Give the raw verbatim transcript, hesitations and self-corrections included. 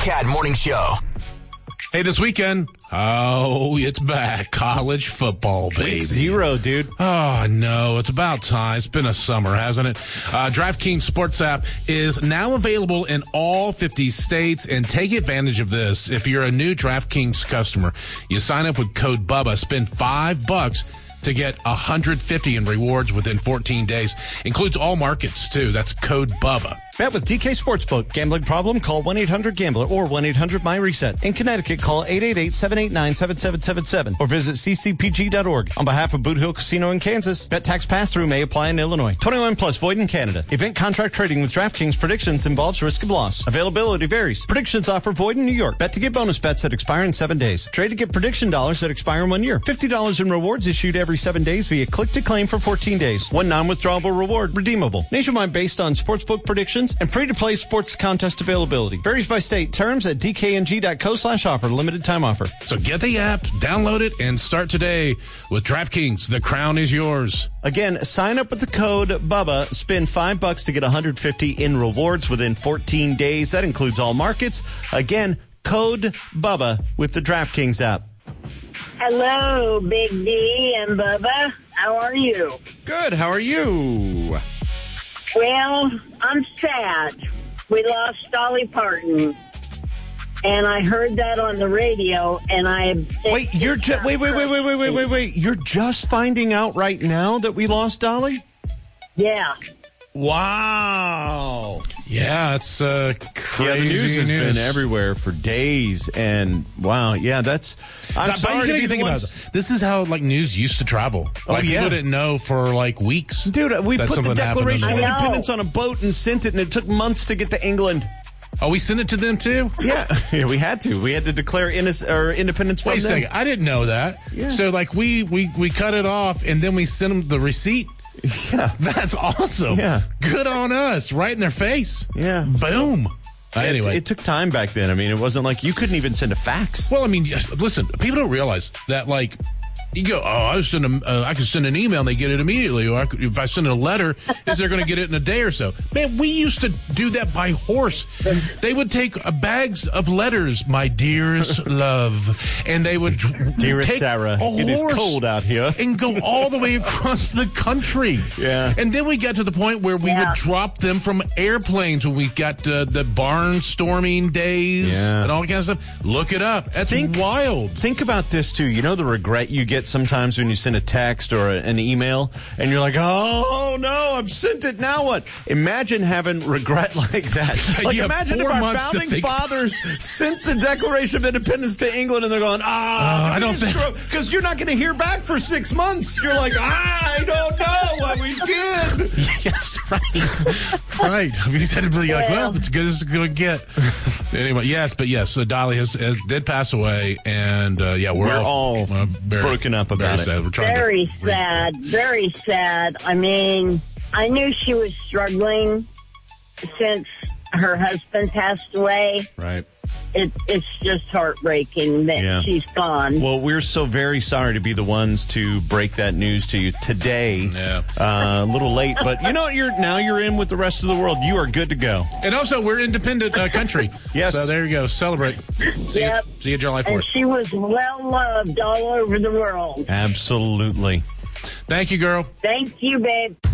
Cat Morning Show. Hey, this weekend, oh, it's back. College football, baby. Week zero, dude. Oh, no, it's about time. It's been a summer, hasn't it? Uh, DraftKings Sports app is now available in all fifty states, and take advantage of this. If you're a new DraftKings customer, you sign up with code BUBBA, spend five bucks to get one hundred fifty in rewards within fourteen days. Includes all markets, too. That's code BUBBA. Bet with D K Sportsbook. Gambling problem? Call one eight hundred gambler or one eight hundred my reset. In Connecticut, call eight eight eight, seven eight nine, seven seven seven seven or visit c c p g dot org. On behalf of Boot Hill Casino in Kansas, bet tax pass-through may apply in Illinois. twenty-one plus void in Canada. Event contract trading with DraftKings predictions involves risk of loss. Availability varies. Predictions offer void in New York. Bet to get bonus bets that expire in seven days. Trade to get prediction dollars that expire in one year. fifty dollars in rewards issued every seven days via click to claim for fourteen days. One non-withdrawable reward redeemable. Nationwide based on sportsbook predictions and free-to-play sports contest availability. Varies by state. Terms at d k n g dot co slash offer. Limited time offer. So get the app, download it, and start today with DraftKings. The crown is yours. Again, sign up with the code BUBBA. Spend five bucks to get one hundred fifty in rewards within fourteen days. That includes all markets. Again, code BUBBA with the DraftKings app. Hello, Big D and Bubba. How are you? Good. How are you? Well, I'm sad. We lost Dolly Parton. And I heard that on the radio, and I... Wait, you're just... Wait, wait, wait, wait, wait, wait, wait, wait. You're just finding out right now that we lost Dolly? Yeah. Wow. Yeah, it's uh, crazy Yeah, the news has news. been everywhere for days, and wow, yeah, that's... I'm But sorry you to gotta be the think about ones- this. This is how like news used to travel. Oh, Like yeah. people didn't know for like weeks. Dude, we that put the something happened in Declaration of the I world. know. Independence on a boat and sent it, and it took months to get to England. Oh, we sent it to them too? Yeah, yeah, we had to. We had to declare innis- or independence from Wait a them. second. I didn't know that. Yeah. So like we, we, we cut it off and then we sent them the receipt. Yeah, That's awesome. Yeah. Good on us. Right in their face. yeah. Boom. Uh, It- anyway. it, took time back then. I mean, it wasn't like you couldn't even send a fax. Well, I mean, yes, listen, people don't realize that, like, you go, oh, I send a, uh, I can send an email and they get it immediately. Or I could, if I send a letter, is they're going to get it in a day or so? Man, we used to do that by horse. They would take uh, bags of letters, my dearest love, and they would Dearest take Sarah, a it is horse cold out here. and go all the way across the country. Yeah. And then we got to the point where we Yeah. would drop them from airplanes when we got uh, the barnstorming days Yeah. and all that kind of stuff. Look it up. That's Think- wild. Think about this too. You know the regret you get sometimes when you send a text or a, an email, and you're like, "Oh no, I've sent it. Now what?" Imagine having regret like that. Like You have imagine if four our months to founding think- fathers sent the Declaration of Independence to England, and they're going, "Ah, Uh, I don't think- because you're not going to hear back for six months." You're like, ah, "I don't know what we did." Yes, right. Right. I mean, he's had to be like, well, it's good as it's going to get. Anyway, yes, but yes, so Dolly has, has did pass away, and uh, yeah, we're, We're all uh, very, broken up about very it. sad. We're trying Very to sad. Very sad. I mean, I knew she was struggling since her husband passed away. Right. It, it's just heartbreaking that Yeah. she's gone. Well, we're so very sorry to be the ones to break that news to you today. Yeah. Uh, a little late, but you know what? You're now you're in with the rest of the world. You are good to go. And also, we're independent uh, country. Yes. So there you go. Celebrate. See Yep. you, see you July And fourth. she was well loved all over the world. Absolutely. Thank you, girl. Thank you, babe.